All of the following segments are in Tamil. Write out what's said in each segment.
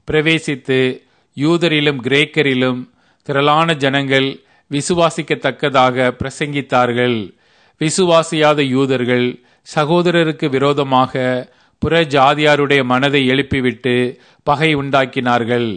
பிரவேசித்து யூதரிலும் கிரேக்கரிலும் திரளான ஜனங்கள் விசுவாசிக்கத்தக்கதாக பிரசங்கித்தார்கள். விசுவாசியாத யூதர்கள் சகோதரருக்கு விரோதமாக புற ஜாதியாருடைய மனதை எழுப்பிவிட்டு பகை உண்டாக்கினார்கள்.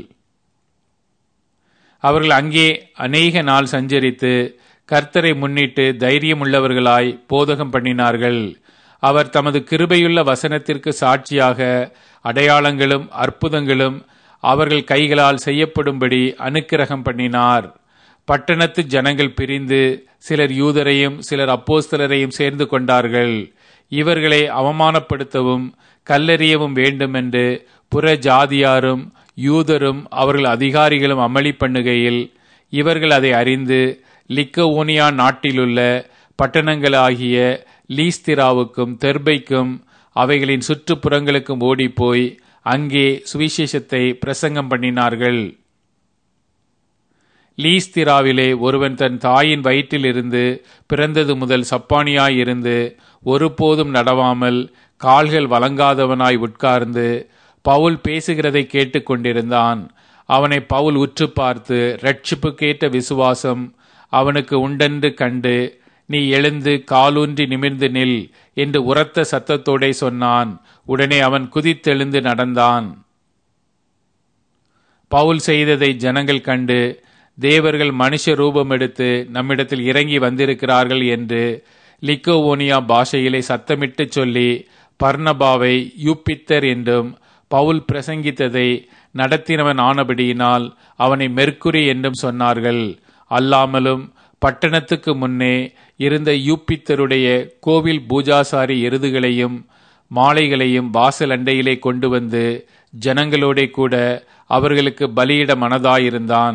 அவர்கள் அங்கே அநேக நாள் சஞ்சரித்து கர்த்தரை முன்னிட்டு தைரியமுள்ளவர்களாய் போதகம் பண்ணினார்கள். அவர் தமது கிருபையுள்ள வசனத்திற்கு சாட்சியாக அடையாளங்களும் அற்புதங்களும் அவர்கள் கைகளால் செய்யப்படும்படி அனுக்கிரகம் பண்ணினார். பட்டணத்து ஜனங்கள் பிரிந்து சிலர் யூதரையும் சிலர் அப்போஸ்தலரையும் சேர்ந்து கொண்டார்கள். இவர்களை அவமானப்படுத்தவும் கல்லெறியவும் வேண்டுமென்று புற ஜாதியாரும் யூதரும் அவர்கள் அதிகாரிகளும் அமளி பண்ணுகையில் இவர்கள் அதை அறிந்து லிக்கவோனியா நாட்டிலுள்ள பட்டணங்களாகிய லீஸ்திராவுக்கும் தெர்பைக்கும் அவைகளின் சுற்றுப்புறங்களுக்கும் ஓடிப்போய் அங்கே சுவிசேஷத்தை பிரசங்கம் பண்ணினார்கள். லீஸ்திராவிலே ஒருவன் தன் தாயின் வயிற்றிலிருந்து பிறந்தது முதல் சப்பானியாயிருந்து ஒருபோதும் நடவாமல் கால்கள் வழங்காதவனாய் உட்கார்ந்து பவுல் பேசுகிறதை கேட்டுக் கொண்டிருந்தான். அவனை பவுல் உற்று பார்த்து இரட்சிப்புக்கேற்ற விசுவாசம் அவனுக்கு உண்டென்று கண்டு, நீ எழுந்து காலூன்றி நிமிர்ந்து நில் என்று உரத்த சத்தத்தோடே சொன்னான். உடனே அவன் குதித்தெழுந்து நடந்தான். பவுல் செய்ததை ஜனங்கள் கண்டு, தேவர்கள் மனுஷ ரூபம் எடுத்து நம்மிடத்தில் இறங்கி வந்திருக்கிறார்கள் என்று லிக்கவோனியா பாஷையிலே சத்தமிட்டு சொல்லி பர்னபாவை யூப்பித்தர் என்றும் பவுல் பிரசங்கித்ததை நடத்தினவன் ஆனபடியினால் அவனை மெர்க்குரி என்றும் சொன்னார்கள். அல்லாமலும் பட்டணத்துக்கு முன்னே இருந்த யூப்பித்தருடைய கோவில் பூஜாசாரி எருதுகளையும் மாலைகளையும் வாசல் அண்டையிலே கொண்டு வந்து ஜனங்களோட கூட அவர்களுக்கு பலியிட மனதாயிருந்தான்.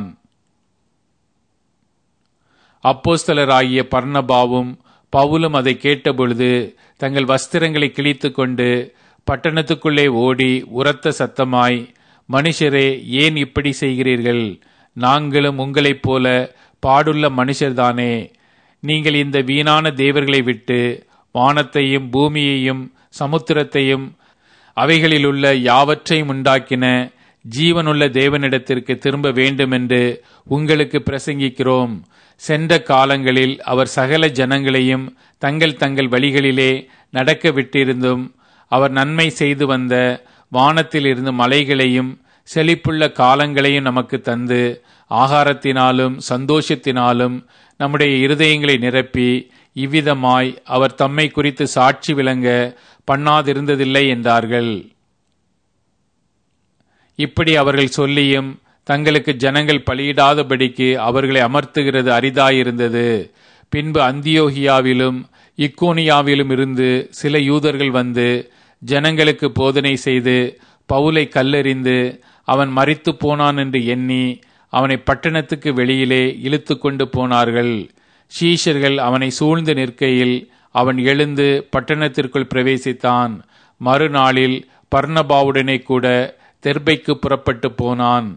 அப்போஸ்தலராகிய பர்னபாவும் பவுலும் அதை கேட்டபொழுது தங்கள் வஸ்திரங்களை கிழித்து கொண்டு பட்டணத்துக்குள்ளே ஓடி உரத்த சத்தமாய், மனுஷரே, ஏன் இப்படி செய்கிறீர்கள்? நாங்களும் உங்களைப் போல பாடுள்ள மனுஷர்தானே. நீங்கள் இந்த வீணான தேவர்களை விட்டு வானத்தையும் பூமியையும் சமுத்திரத்தையும் அவைகளிலுள்ள யாவற்றையும் உண்டாக்கின ஜீவனுள்ள தேவனிடத்திற்கு திரும்ப வேண்டுமென்று உங்களுக்கு பிரசங்கிக்கிறோம். சென்ற காலங்களில் அவர் சகல ஜனங்களையும் தங்கள் தங்கள் வழிகளிலே நடக்க விட்டிருந்தும் அவர் நன்மை செய்து வந்த வானத்தில் இருந்து மலைகளையும் செழிப்புள்ள காலங்களையும் நமக்கு தந்து ஆகாரத்தினாலும் சந்தோஷத்தினாலும் நம்முடைய இருதயங்களை நிரப்பி இவ்விதமாய் அவர் தம்மை குறித்து சாட்சி விளங்க பண்ணாதிருந்ததில்லை என்றார்கள். இப்படி அவர்கள் சொல்லியும் தங்களுக்கு ஜனங்கள் பலியிடாதபடிக்கு அவர்களை அமர்த்துகிறது அரிதாயிருந்தது. பின்பு அந்தியோகியாவிலும் இக்கோனியாவிலும் இருந்து சில யூதர்கள் வந்து ஜனங்களுக்கு போதனை செய்து பவுலை கல்லெறிந்து அவன் மரித்து போனான் என்று எண்ணி அவனை பட்டணத்துக்கு வெளியிலே இழுத்து கொண்டு போனார்கள். சீஷர்கள் அவனை சூழ்ந்து நிற்கையில் அவன் எழுந்து பட்டணத்திற்குள் பிரவேசித்தான். மறுநாளில் பர்னபாவுடனே கூட தெர்பைக்கு புறப்பட்டு போனான்.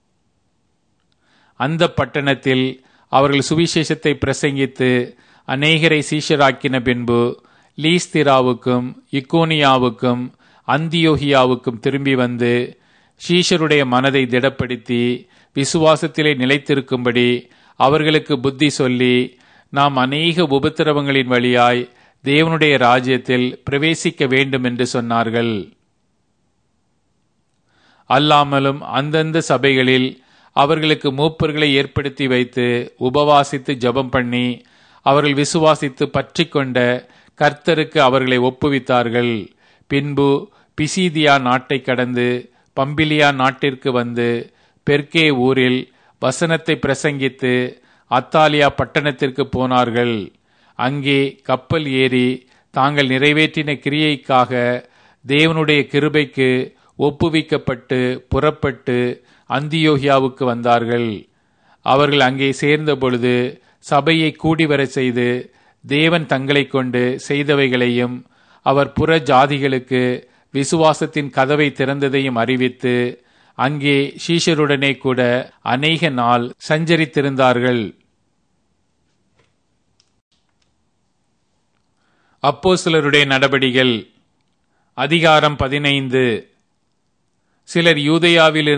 அந்த பட்டணத்தில் அவர்கள் சுவிசேஷத்தை பிரசங்கித்து அநேகரை சீஷராக்கின பின்பு லீஸ்திராவுக்கும் இக்கோனியாவுக்கும் அந்தியோகியாவுக்கும் திரும்பி வந்து சீஷருடைய மனதை திடப்படுத்தி விசுவாசத்திலே நிலைத்திருக்கும்படி அவர்களுக்கு புத்தி சொல்லி, நாம் அநேக உபத்திரவங்களின் வழியாய் தேவனுடைய ராஜ்யத்தில் பிரவேசிக்க வேண்டும் என்று சொன்னார்கள். அல்லாமலும் அந்தந்த சபைகளில் அவர்களுக்கு மூப்பர்களை ஏற்படுத்தி வைத்து உபவாசித்து ஜெபம் பண்ணி அவர்கள் விசுவாசித்து பற்றி கொண்ட கர்த்தருக்கு அவர்களை ஒப்புவித்தார்கள். பின்பு பிசீதியா நாட்டை கடந்து பம்பிலியா நாட்டிற்கு வந்து பெர்கே ஊரில் வசனத்தை பிரசங்கித்து அத்தாலியா பட்டணத்திற்கு போனார்கள். அங்கே கப்பல் ஏறி தாங்கள் நிறைவேற்றின கிரியைக்காக தேவனுடைய கிருபைக்கு ஒப்புவிக்கப்பட்டு புறப்பட்டு அந்தியோகியாவுக்கு வந்தார்கள். அவர்கள் அங்கே சேர்ந்த பொழுது சபையை கூடிவர செய்து தேவன் தங்களை கொண்டு செய்தவைகளையும் அவர் புற ஜாதிகளுக்கு விசுவாசத்தின் கதவை திறந்ததையும் அறிவித்து அங்கே சீஷருடனே கூட அநேக நாள் சஞ்சரித்திருந்தார்கள். அப்போஸ்தலருடைய நடபடிகள் அதிகாரம் 15. சிலர் யூதேயாவில்